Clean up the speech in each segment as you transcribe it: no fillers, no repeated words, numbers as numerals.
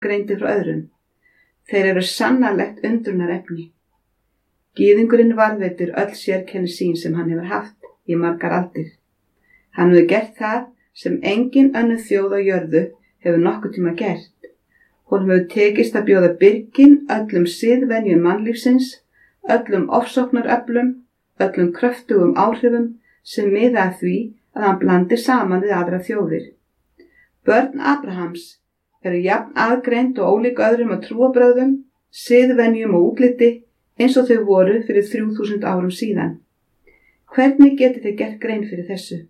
greindir frá öðrum. Þeir eru sannarlegt undrunarefni. Gyðingurinn varðveitir öll sérkenni sín sem hann hefur haft í margar aldir. Hann hefur gert það sem engin önnur þjóð á jörðu hefur nokkuð tíma gert. Honum hefur tekist að bjóða byrgin öllum siðvenjum mannlífsins, öllum ofsóknaröflum, öllum kröftugum áhrifum sem miða að því að hann blandi saman við aðra þjóðir. Börn Abrahams eru jafn aðgreind og ólík öðrum að trúarbrögðum, siðvenjum og útliti eins og þau voru fyrir 3000 árum síðan. Hvernig getið þið gert grein fyrir þessu?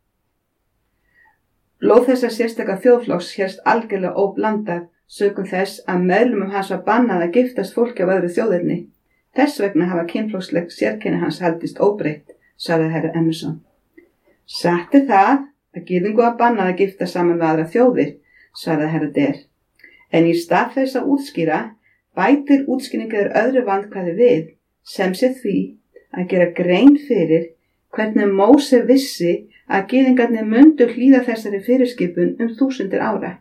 Blóð þessa sérstaka þjóðflokks hérst algjörlega óblandað sökum þess að meðlimum hans var bannað að giftast fólki af öðru þjóðerni. Þess vegna hafa kynflokksleg sérkenni hans haldist óbreytt, sagði herra Emerson. Satt það að gyðingu var bannað að gifta saman við aðra þjóðir, sagði herra Der. En í stað þess að útskýra, bætir útskýringar öðru vandkvæði við, sem sé því að gera grein fyrir hvernig Móse vissi að gyðingarnir mundu hlýða þessari fyrirskipun 1000 ára.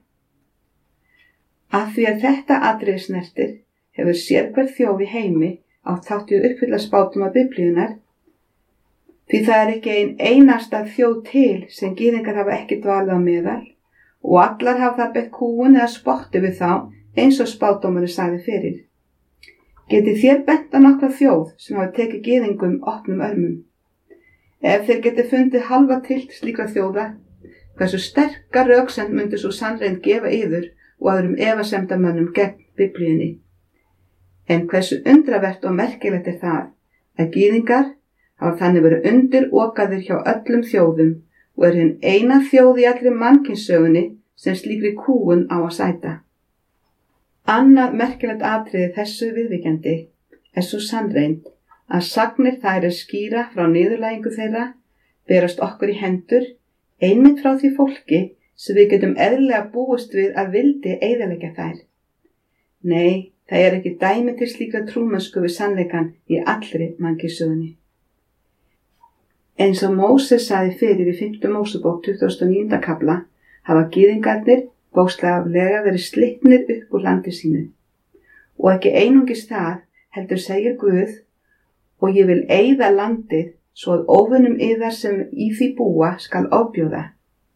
Af því að þetta atriði snertir hefur sérhver þjóð í heimi átt þátt í að uppfylla spádóma Biblíunnar, því það er ekki ein einasta þjóð til sem gyðingar hafa ekki dvalið á meðal og allar hafa það beitt kúgun eða spotti við þá eins og spádómurinn sagði fyrir. Getið þér bent á nokkra þjóð sem hafa tekið gyðingum opnum örmum? Ef þeir getið fundið halva tilt slíkra þjóða, hversu sterka röksemd myndi svo sannreind gefa yður og öðrum efasemdamönnum gegn Biblíunni. En hversu undravert og merkilegt er það að gyðingar hafa þannig verið undirokaðir hjá öllum þjóðum og er hinn eina þjóð í allri mannkynssögunni sem slíkri kúgun á að sæta. Annað merkilegt atriði þessu viðvíkjandi er svo sannreind að sagnir þær skýra frá niðurlægingu þeirra berast okkur í hendur einmitt frá því fólki sem við getum eðlilega búist við að vildi eyðileggja þær. Nei, það er ekki dæmi til slíkra trúmennsku við sannleikann í allri mannkynssögunni. Eins og Móse sagði fyrir í 5. Mósebók 29. kafla hafa gyðingarnir bókstaflega verið slitnir upp úr landi sínu. Og ekki einungis það, heldur segir Guð, og ég vil eyða landið svo að óvinnum yðar sem í því búa skal ofbjóða.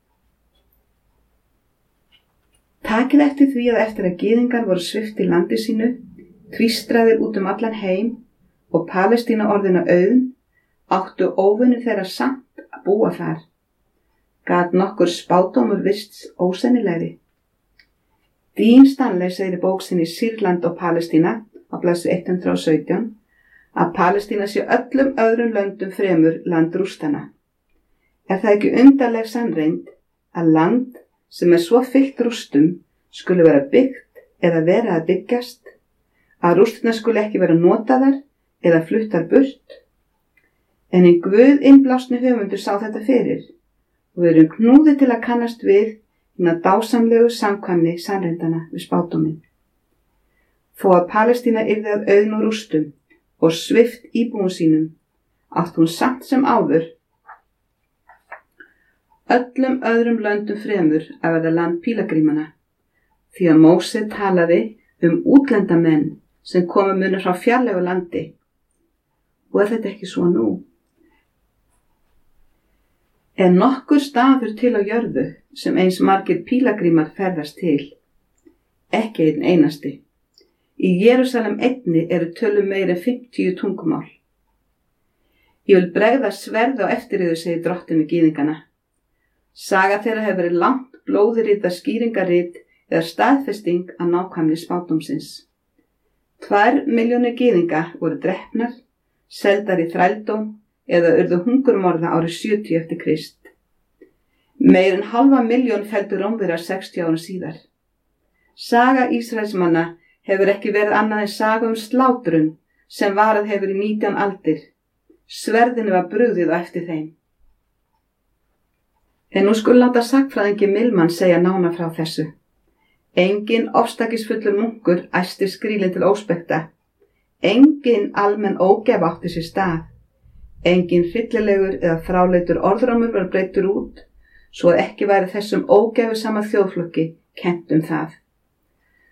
Takið eftir því að eftir að gyðingar voru svipt í landi sínu, tvístraðir út allan heim og Palestína orðina auðn, áttu óvinni þeirra samt að búa þar. Gat nokkur spádómur virst ósennilegri. Dean Stanley segir í bók sinni Sýrland og Palestína á blaðsíðu 117 að Palestína sé öllum öðrum löndum fremur land rústana. Er það ekki undarleg sannreind að land sem er svo fyllt rústum skuli vera byggt eða vera að byggjast, að rústina skuli ekki vera notaðar eða fluttar burt? En í Guð innblásni höfundur sá þetta fyrir og við erum knúðir til að kannast við hina dásamlegu samkvæmni sannreindana við spádóminn. Þó að Palestína yrði að auðn og rústum og svipt íbúum sínum, átt hún samt sem áður öllum öðrum löndum fremur að verða land pílagrímana, því að Móse talaði útlendamenn sem komu munu frá fjarlægu landi. Og er þetta ekki svo nú? Er nokkur staður til á jörðu sem eins margir pílagrímar ferðast til? Ekki einn einasti. Í Jerúsalem einni eru tölum meira en 50 tungumál. Ég vil bregða sverð á eftir yður, segir drottinn við gyðingana. Saga þeirra hefur verið langt blóðrita skýringarit eða staðfesting að nákvæmni spádómsins. 2 milljónir gyðinga voru drepnar, seldar í þrældóm eða urðu hungurmorða árið 70 eftir Krist. Meir en 500.000 felldu Rómverjar 60 árum síðar. Saga Ísraelsmanna hefur ekki verið annað en saga slátrun sem varað hefur í 19 aldir. Sverðinu var brugðið á eftir þeim. En nú skulu láta sagnfræðingi Milman segja nánar frá þessu. Engin ofstækisfullur munkur æsti skrílinn til óspekta. Engin almenn ógæfa átti sér stað. Engin hryllilegur eða fráleitur orðrómur var breiddur út, svo að ekki væri þessum ógæfusama þjóðflokki kennt það.